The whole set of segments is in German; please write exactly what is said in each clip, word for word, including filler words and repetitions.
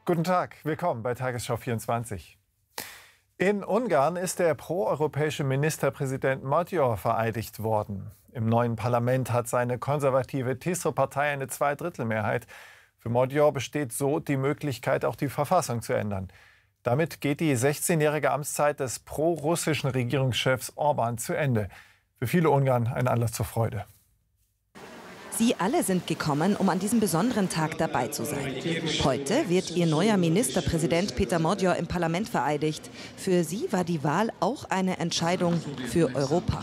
Guten Tag, willkommen bei Tagesschau vierundzwanzig. In Ungarn ist der proeuropäische Ministerpräsident Magyar vereidigt worden. Im neuen Parlament hat seine konservative Tisza-Partei eine Zweidrittelmehrheit. Für Magyar besteht so die Möglichkeit, auch die Verfassung zu ändern. Damit geht die sechzehnjährige Amtszeit des pro-russischen Regierungschefs Orbán zu Ende. Für viele Ungarn ein Anlass zur Freude. Sie alle sind gekommen, um an diesem besonderen Tag dabei zu sein. Heute wird ihr neuer Ministerpräsident Péter Magyar im Parlament vereidigt. Für sie war die Wahl auch eine Entscheidung für Europa.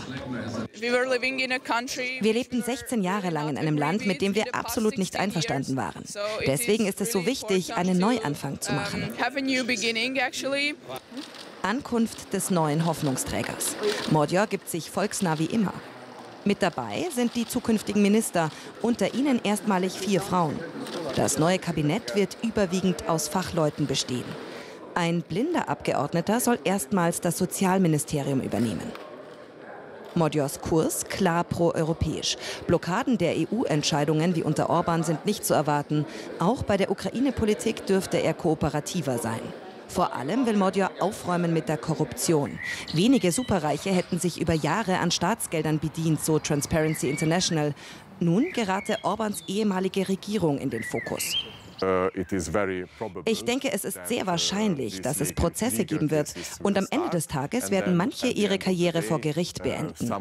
Wir lebten sechzehn Jahre lang in einem Land, mit dem wir absolut nicht einverstanden waren. Deswegen ist es so wichtig, einen Neuanfang zu machen. Ankunft des neuen Hoffnungsträgers. Magyar gibt sich volksnah wie immer. Mit dabei sind die zukünftigen Minister, unter ihnen erstmalig vier Frauen. Das neue Kabinett wird überwiegend aus Fachleuten bestehen. Ein blinder Abgeordneter soll erstmals das Sozialministerium übernehmen. Magyars Kurs klar proeuropäisch. Blockaden der E U-Entscheidungen wie unter Orbán sind nicht zu erwarten. Auch bei der Ukraine-Politik dürfte er kooperativer sein. Vor allem will Magyar aufräumen mit der Korruption. Wenige Superreiche hätten sich über Jahre an Staatsgeldern bedient, so Transparency International. Nun gerate Orbáns ehemalige Regierung in den Fokus. Ich denke, es ist sehr wahrscheinlich, dass es Prozesse geben wird. Und am Ende des Tages werden manche ihre Karriere vor Gericht beenden.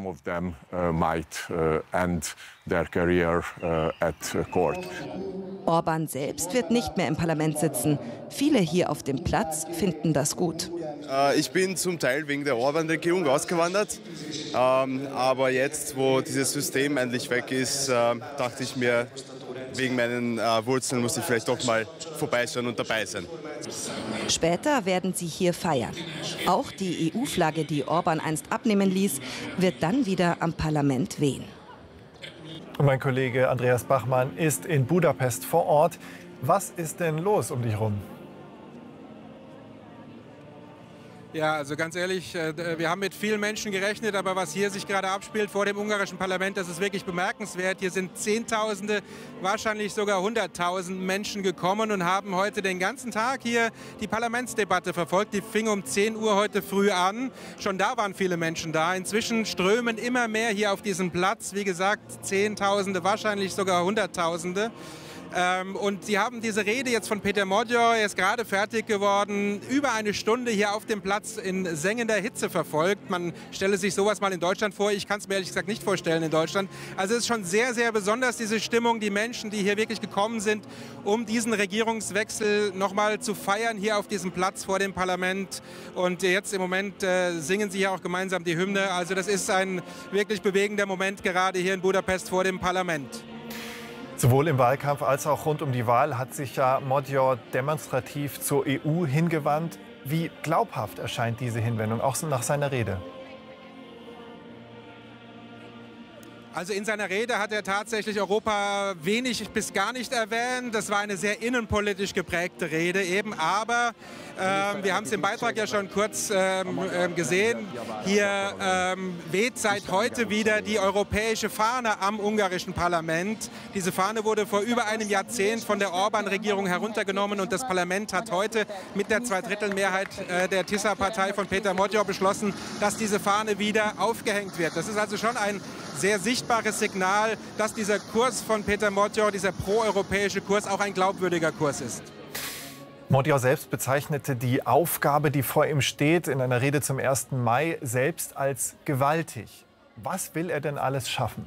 Orbán selbst wird nicht mehr im Parlament sitzen. Viele hier auf dem Platz finden das gut. Ich bin zum Teil wegen der Orbán-Regierung ausgewandert. Aber jetzt, wo dieses System endlich weg ist, dachte ich mir, wegen meinen äh, Wurzeln muss ich vielleicht doch mal vorbeischauen und dabei sein. Später werden sie hier feiern. Auch die E U-Flagge, die Orbán einst abnehmen ließ, wird dann wieder am Parlament wehen. Und mein Kollege Andreas Bachmann ist in Budapest vor Ort. Was ist denn los um dich herum? Ja, also ganz ehrlich, wir haben mit vielen Menschen gerechnet, aber was hier sich gerade abspielt vor dem ungarischen Parlament, das ist wirklich bemerkenswert. Hier sind Zehntausende, wahrscheinlich sogar Hunderttausend Menschen gekommen und haben heute den ganzen Tag hier die Parlamentsdebatte verfolgt. Die fing um zehn Uhr heute früh an. Schon da waren viele Menschen da. Inzwischen strömen immer mehr hier auf diesen Platz. Wie gesagt, Zehntausende, wahrscheinlich sogar Hunderttausende. Ähm, und Sie haben diese Rede jetzt von Péter Magyar, er ist gerade fertig geworden, über eine Stunde hier auf dem Platz in sengender Hitze verfolgt. Man stelle sich sowas mal in Deutschland vor. Ich kann es mir ehrlich gesagt nicht vorstellen in Deutschland. Also es ist schon sehr, sehr besonders, diese Stimmung, die Menschen, die hier wirklich gekommen sind, um diesen Regierungswechsel nochmal zu feiern, hier auf diesem Platz vor dem Parlament. Und jetzt im Moment äh, singen Sie hier auch gemeinsam die Hymne. Also das ist ein wirklich bewegender Moment gerade hier in Budapest vor dem Parlament. Sowohl im Wahlkampf als auch rund um die Wahl hat sich ja Magyar demonstrativ zur E U hingewandt. Wie glaubhaft erscheint diese Hinwendung, auch nach seiner Rede? Also in seiner Rede hat er tatsächlich Europa wenig bis gar nicht erwähnt. Das war eine sehr innenpolitisch geprägte Rede eben. Aber ähm, wir haben es im Beitrag ja schon kurz ähm, gesehen. Hier ähm, weht seit heute wieder die europäische Fahne am ungarischen Parlament. Diese Fahne wurde vor über einem Jahrzehnt von der Orbán-Regierung heruntergenommen. Und das Parlament hat heute mit der Zweidrittelmehrheit äh, der Tisza-Partei von Péter Magyar beschlossen, dass diese Fahne wieder aufgehängt wird. Das ist also schon ein sehr sichtbares Signal, dass dieser Kurs von Péter Magyar, dieser proeuropäische Kurs, auch ein glaubwürdiger Kurs ist. Magyar selbst bezeichnete die Aufgabe, die vor ihm steht, in einer Rede zum ersten Mai selbst als gewaltig. Was will er denn alles schaffen?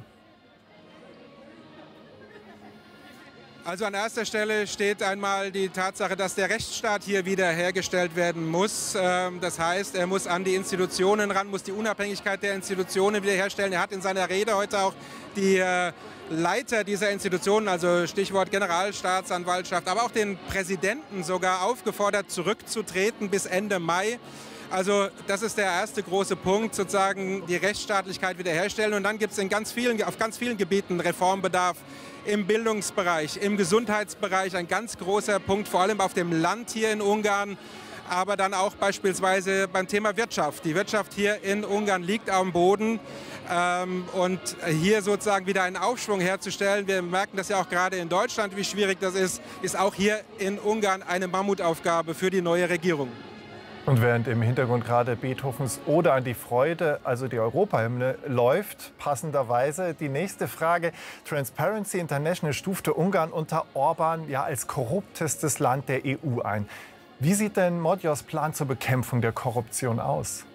Also an erster Stelle steht einmal die Tatsache, dass der Rechtsstaat hier wieder hergestellt werden muss. Das heißt, er muss an die Institutionen ran, muss die Unabhängigkeit der Institutionen wiederherstellen. Er hat in seiner Rede heute auch die Leiter dieser Institutionen, also Stichwort Generalstaatsanwaltschaft, aber auch den Präsidenten sogar aufgefordert, zurückzutreten bis Ende Mai. Also das ist der erste große Punkt, sozusagen die Rechtsstaatlichkeit wiederherstellen. Und dann gibt es in ganz vielen, auf ganz vielen Gebieten Reformbedarf. Im Bildungsbereich, im Gesundheitsbereich ein ganz großer Punkt, vor allem auf dem Land hier in Ungarn. aber dann auch beispielsweise beim Thema Wirtschaft. Die Wirtschaft hier in Ungarn liegt am Boden. Ähm, und hier sozusagen wieder einen Aufschwung herzustellen, wir merken das ja auch gerade in Deutschland, wie schwierig das ist, ist auch hier in Ungarn eine Mammutaufgabe für die neue Regierung. Und während im Hintergrund gerade Beethovens Ode an die Freude, also die Europahymne, läuft, passenderweise die nächste Frage. Transparency International stufte Ungarn unter Orban ja als korruptestes Land der E U ein. Wie sieht denn Magyars Plan zur Bekämpfung der Korruption aus?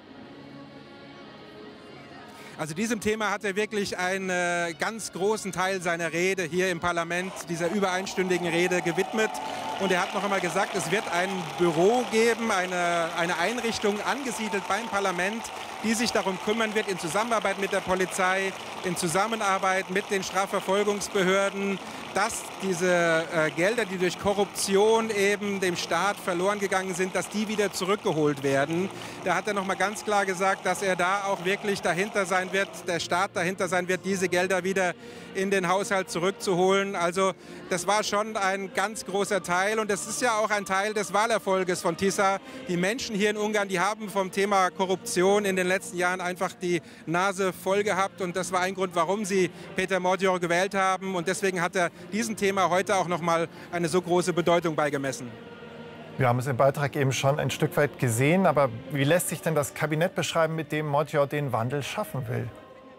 Also diesem Thema hat er wirklich einen äh, ganz großen Teil seiner Rede hier im Parlament, dieser über einstündigen Rede, gewidmet. Und er hat noch einmal gesagt, es wird ein Büro geben, eine, eine Einrichtung angesiedelt beim Parlament, die sich darum kümmern wird, in Zusammenarbeit mit der Polizei, in Zusammenarbeit mit den Strafverfolgungsbehörden, dass diese äh, Gelder, die durch Korruption eben dem Staat verloren gegangen sind, dass die wieder zurückgeholt werden. Da hat er noch mal ganz klar gesagt, dass er da auch wirklich dahinter sein wird, der Staat dahinter sein wird, diese Gelder wieder in den Haushalt zurückzuholen. Also das war schon ein ganz großer Teil und das ist ja auch ein Teil des Wahlerfolges von Tisza. Die Menschen hier in Ungarn, die haben vom Thema Korruption in den letzten Jahren einfach die Nase voll gehabt und das war ein Grund, warum sie Péter Magyar gewählt haben und deswegen hat er diesem Thema heute auch noch mal eine so große Bedeutung beigemessen. Wir haben es im Beitrag eben schon ein Stück weit gesehen, aber wie lässt sich denn das Kabinett beschreiben, mit dem Magyar den Wandel schaffen will?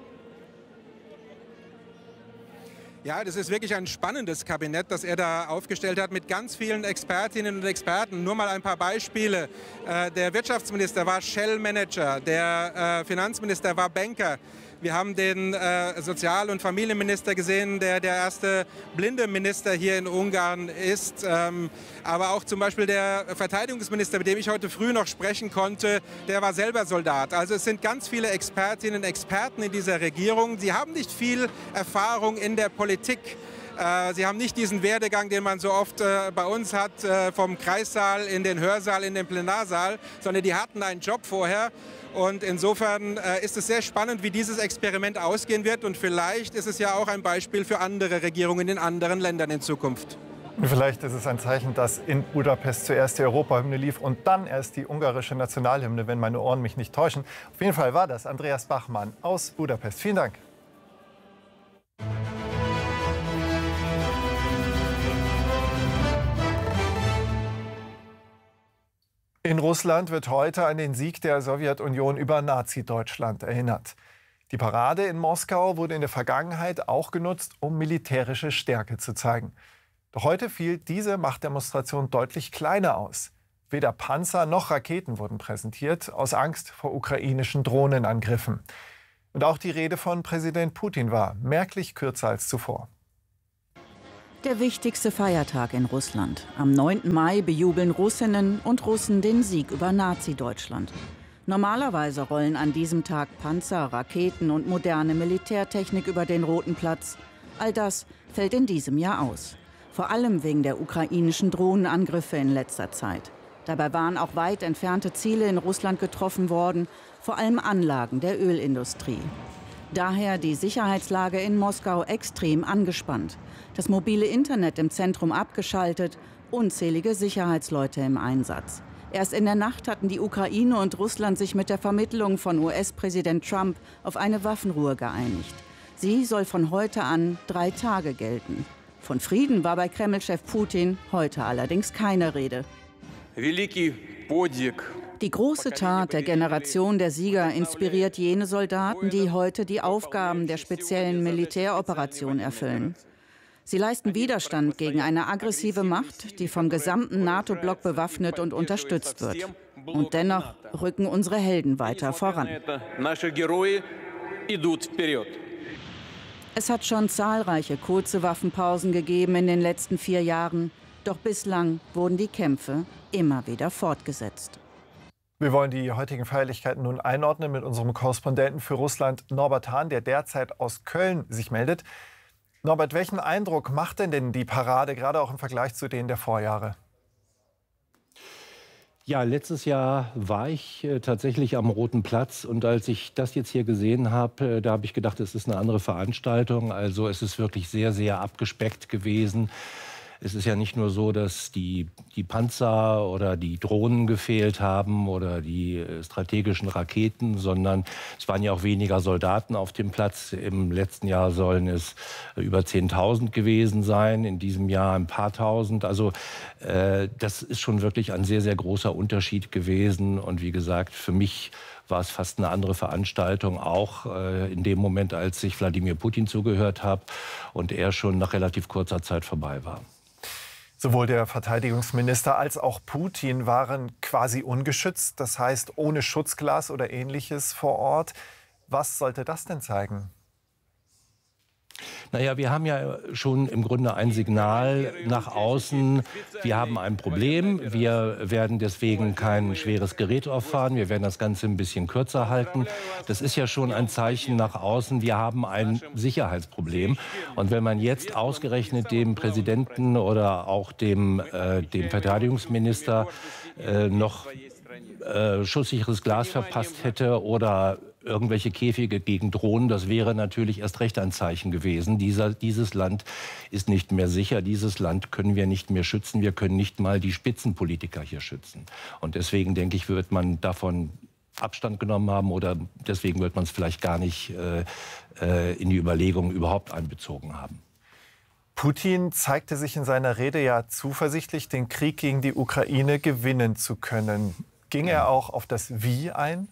Ja, das ist wirklich ein spannendes Kabinett, das er da aufgestellt hat mit ganz vielen Expertinnen und Experten. Nur mal ein paar Beispiele. Äh, der Wirtschaftsminister war Shell-Manager, der äh, Finanzminister war Banker. Wir haben den äh, Sozial- und Familienminister gesehen, der der erste blinde Minister hier in Ungarn ist. Ähm, aber auch zum Beispiel der Verteidigungsminister, mit dem ich heute früh noch sprechen konnte, der war selber Soldat. Also es sind ganz viele Expertinnen und Experten in dieser Regierung. Sie haben nicht viel Erfahrung in der Politik. Sie haben nicht diesen Werdegang, den man so oft äh, bei uns hat, äh, vom Kreissaal in den Hörsaal, in den Plenarsaal, sondern die hatten einen Job vorher. Und insofern äh, ist es sehr spannend, wie dieses Experiment ausgehen wird. Und vielleicht ist es ja auch ein Beispiel für andere Regierungen in anderen Ländern in Zukunft. Vielleicht ist es ein Zeichen, dass in Budapest zuerst die Europahymne lief und dann erst die ungarische Nationalhymne, wenn meine Ohren mich nicht täuschen. Auf jeden Fall war das Andreas Bachmann aus Budapest. Vielen Dank. In Russland wird heute an den Sieg der Sowjetunion über Nazi-Deutschland erinnert. Die Parade in Moskau wurde in der Vergangenheit auch genutzt, um militärische Stärke zu zeigen. Doch heute fiel diese Machtdemonstration deutlich kleiner aus. Weder Panzer noch Raketen wurden präsentiert, aus Angst vor ukrainischen Drohnenangriffen. Und auch die Rede von Präsident Putin war merklich kürzer als zuvor. Der wichtigste Feiertag in Russland. Am neunten Mai bejubeln Russinnen und Russen den Sieg über Nazi-Deutschland. Normalerweise rollen an diesem Tag Panzer, Raketen und moderne Militärtechnik über den Roten Platz. All das fällt in diesem Jahr aus. Vor allem wegen der ukrainischen Drohnenangriffe in letzter Zeit. Dabei waren auch weit entfernte Ziele in Russland getroffen worden, vor allem Anlagen der Ölindustrie. Daher die Sicherheitslage in Moskau extrem angespannt. Das mobile Internet im Zentrum abgeschaltet, unzählige Sicherheitsleute im Einsatz. Erst in der Nacht hatten die Ukraine und Russland sich mit der Vermittlung von U S-Präsident Trump auf eine Waffenruhe geeinigt. Sie soll von heute an drei Tage gelten. Von Frieden war bei Kreml-Chef Putin heute allerdings keine Rede. Die große Tat der Generation der Sieger inspiriert jene Soldaten, die heute die Aufgaben der speziellen Militäroperation erfüllen. Sie leisten Widerstand gegen eine aggressive Macht, die vom gesamten NATO-Block bewaffnet und unterstützt wird. Und dennoch rücken unsere Helden weiter voran. Es hat schon zahlreiche kurze Waffenpausen gegeben in den letzten vier Jahren. Doch bislang wurden die Kämpfe immer wieder fortgesetzt. Wir wollen die heutigen Feierlichkeiten nun einordnen mit unserem Korrespondenten für Russland, Norbert Hahn, der derzeit aus Köln sich meldet. Norbert, welchen Eindruck macht denn, denn die Parade, gerade auch im Vergleich zu denen der Vorjahre? Ja, letztes Jahr war ich äh, tatsächlich am Roten Platz und als ich das jetzt hier gesehen habe, äh, da habe ich gedacht, es ist eine andere Veranstaltung. Also es ist wirklich sehr, sehr abgespeckt gewesen. es ist ja nicht nur so, dass die, die Panzer oder die Drohnen gefehlt haben oder die strategischen Raketen, sondern es waren ja auch weniger Soldaten auf dem Platz. Im letzten Jahr sollen es über zehntausend gewesen sein, in diesem Jahr ein paar tausend. Also äh, das ist schon wirklich ein sehr, sehr großer Unterschied gewesen. Und wie gesagt, für mich war es fast eine andere Veranstaltung, auch äh, in dem Moment, als ich Wladimir Putin zugehört habe und er schon nach relativ kurzer Zeit vorbei war. Sowohl der Verteidigungsminister als auch Putin waren quasi ungeschützt, das heißt ohne Schutzglas oder Ähnliches vor Ort. Was sollte das denn zeigen? Naja, wir haben ja schon im Grunde ein Signal nach außen. Wir haben ein Problem. Wir werden deswegen kein schweres Gerät auffahren. Wir werden das Ganze ein bisschen kürzer halten. Das ist ja schon ein Zeichen nach außen. Wir haben ein Sicherheitsproblem. Und wenn man jetzt ausgerechnet dem Präsidenten oder auch dem, äh, dem Verteidigungsminister äh, noch äh, schusssicheres Glas verpasst hätte oder irgendwelche Käfige gegen Drohnen, das wäre natürlich erst recht ein Zeichen gewesen. Dieser, dieses Land ist nicht mehr sicher. Dieses Land können wir nicht mehr schützen. Wir können nicht mal die Spitzenpolitiker hier schützen. Und deswegen, denke ich, wird man davon Abstand genommen haben oder deswegen wird man es vielleicht gar nicht äh, äh, in die Überlegungen überhaupt einbezogen haben. Putin zeigte sich in seiner Rede ja zuversichtlich, den Krieg gegen die Ukraine gewinnen zu können. Ging er auch auf das Wie ein?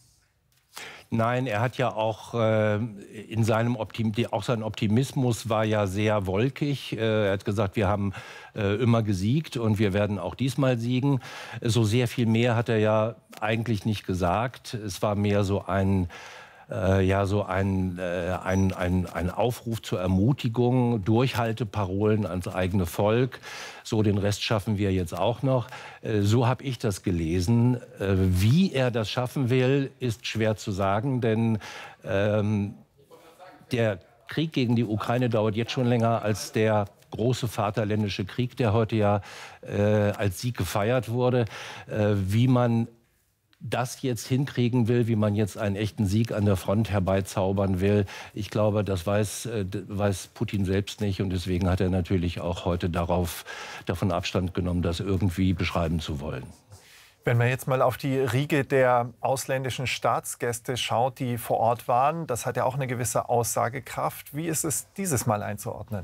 Nein, er hat ja auch äh, in seinem Optim auch sein Optimismus war ja sehr wolkig. Äh, er hat gesagt, wir haben äh, immer gesiegt und wir werden auch diesmal siegen. So sehr viel mehr hat er ja eigentlich nicht gesagt. Es war mehr so ein Äh, ja, so ein, äh, ein, ein, ein Aufruf zur Ermutigung, Durchhalteparolen ans eigene Volk. So, den Rest schaffen wir jetzt auch noch. Äh, so habe ich das gelesen. Äh, wie er das schaffen will, ist schwer zu sagen, denn ähm, der Krieg gegen die Ukraine dauert jetzt schon länger als der große Vaterländische Krieg, der heute ja äh, als Sieg gefeiert wurde. Äh, wie man das jetzt hinkriegen will, wie man jetzt einen echten Sieg an der Front herbeizaubern will. Ich glaube, das weiß, äh, weiß Putin selbst nicht und deswegen hat er natürlich auch heute darauf, davon Abstand genommen, das irgendwie beschreiben zu wollen. Wenn man jetzt mal auf die Riege der ausländischen Staatsgäste schaut, die vor Ort waren, das hat ja auch eine gewisse Aussagekraft. Wie ist es dieses Mal einzuordnen?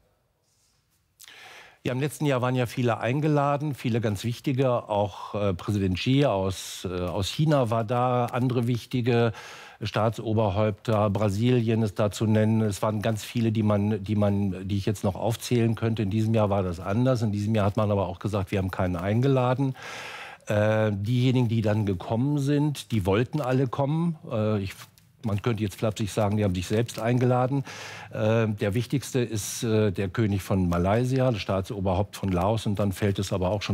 Ja, im letzten Jahr waren ja viele eingeladen, viele ganz wichtige. Auch äh, Präsident Xi aus, äh, aus China war da, andere wichtige Staatsoberhäupter, Brasilien ist da zu nennen. Es waren ganz viele, die, man, die, man, die ich jetzt noch aufzählen könnte. In diesem Jahr war das anders. In diesem Jahr hat man aber auch gesagt, wir haben keinen eingeladen. Äh, diejenigen, die dann gekommen sind, die wollten alle kommen. Äh, ich Man könnte jetzt flapsig sagen, die haben sich selbst eingeladen. Äh, der wichtigste ist äh, der König von Malaysia, das Staatsoberhaupt von Laos. Und dann fällt es aber auch schon